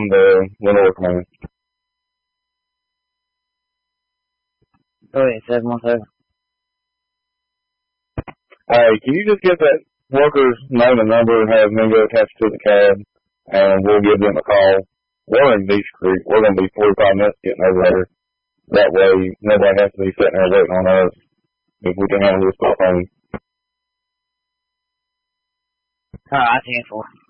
the Lenore Command. Go ahead, 717. Hey, can you just get that worker's name and number and have Mingo attached to the cab, and we'll give them a call. We're in Beach Creek. We're going to be 45 minutes getting over there. That way, nobody has to be sitting there waiting on us if we can handle this stuff on. Alright, 10-4.